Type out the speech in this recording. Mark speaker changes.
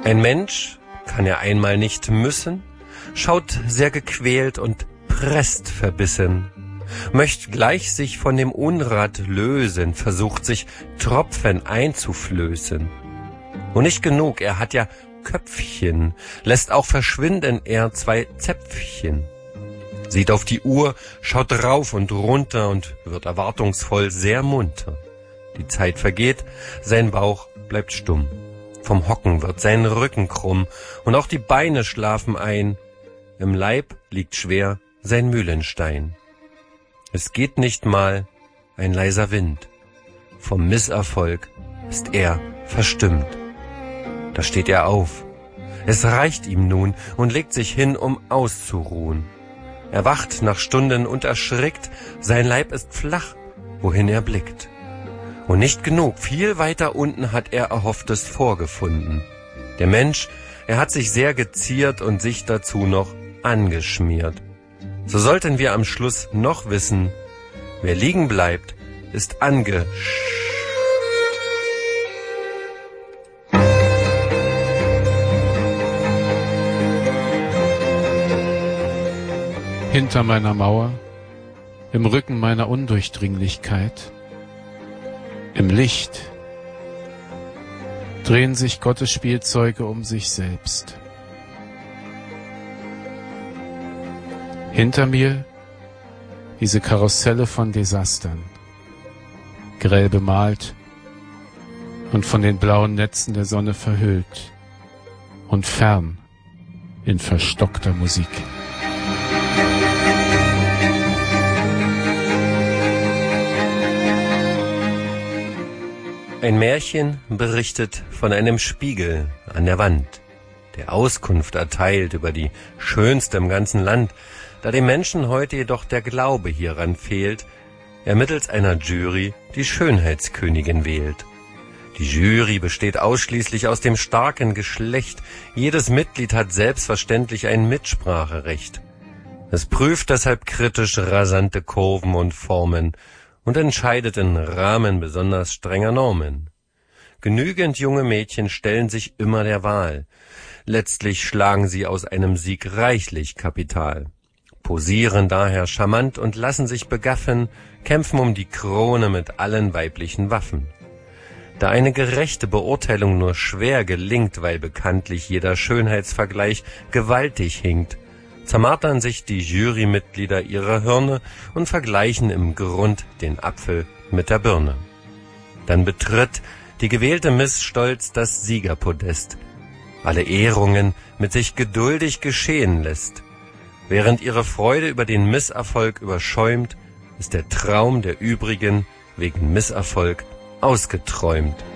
Speaker 1: Ein Mensch, kann er einmal nicht müssen, schaut sehr gequält und presst verbissen, möcht gleich sich von dem Unrat lösen, versucht sich Tropfen einzuflößen. Und nicht genug, er hat ja Köpfchen, lässt auch verschwinden er 2 Zäpfchen. Sieht auf die Uhr, schaut rauf und runter und wird erwartungsvoll sehr munter. Die Zeit vergeht, sein Bauch bleibt stumm. Vom Hocken wird sein Rücken krumm und auch die Beine schlafen ein. Im Leib liegt schwer sein Mühlenstein. Es geht nicht mal ein leiser Wind. Vom Misserfolg ist er verstimmt. Da steht er auf. Es reicht ihm nun und legt sich hin, um auszuruhen. Er wacht nach Stunden und erschrickt, sein Leib ist flach, wohin er blickt. Und nicht genug, viel weiter unten hat er Erhofftes vorgefunden. Der Mensch, er hat sich sehr geziert und sich dazu noch angeschmiert. So sollten wir am Schluss noch wissen, wer liegen bleibt, ist
Speaker 2: Hinter meiner Mauer, im Rücken meiner Undurchdringlichkeit, im Licht drehen sich Gottes Spielzeuge um sich selbst. Hinter mir diese Karusselle von Desastern, grell bemalt und von den blauen Netzen der Sonne verhüllt und fern in verstockter Musik.
Speaker 1: Ein Märchen berichtet von einem Spiegel an der Wand, der Auskunft erteilt über die Schönste im ganzen Land, da dem Menschen heute jedoch der Glaube hieran fehlt, er mittels einer Jury die Schönheitskönigin wählt. Die Jury besteht ausschließlich aus dem starken Geschlecht, jedes Mitglied hat selbstverständlich ein Mitspracherecht. Es prüft deshalb kritisch rasante Kurven und Formen und entscheidet im Rahmen besonders strenger Normen. Genügend junge Mädchen stellen sich immer der Wahl. Letztlich schlagen sie aus einem Sieg reichlich Kapital, posieren daher charmant und lassen sich begaffen, kämpfen um die Krone mit allen weiblichen Waffen. Da eine gerechte Beurteilung nur schwer gelingt, weil bekanntlich jeder Schönheitsvergleich gewaltig hinkt, zermartern sich die Jurymitglieder ihre Hirne und vergleichen im Grund den Apfel mit der Birne. Dann betritt die gewählte Miss stolz das Siegerpodest, alle Ehrungen mit sich geduldig geschehen lässt. Während ihre Freude über den Misserfolg überschäumt, ist der Traum der übrigen wegen Misserfolg ausgeträumt.